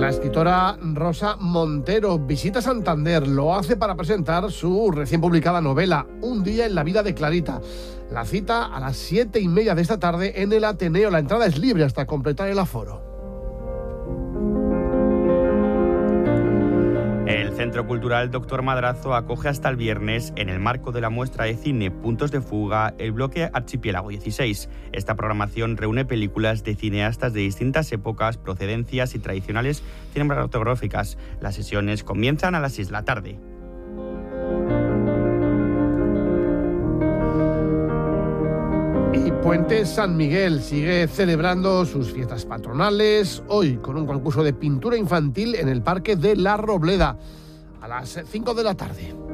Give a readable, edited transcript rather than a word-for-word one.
La escritora Rosa Montero visita Santander. Lo hace para presentar su recién publicada novela, Un día en la vida de Clarita. La cita a las 7:30 de esta tarde en el Ateneo. La entrada es libre hasta completar el aforo. El Centro Cultural Doctor Madrazo acoge hasta el viernes, en el marco de la muestra de cine Puntos de Fuga, el bloque Archipiélago 16. Esta programación reúne películas de cineastas de distintas épocas, procedencias y tradicionales cinematográficas. Las sesiones comienzan a las 6 de la tarde. Y Puente San Miguel sigue celebrando sus fiestas patronales, hoy con un concurso de pintura infantil en el Parque de la Robleda, a las 5 de la tarde.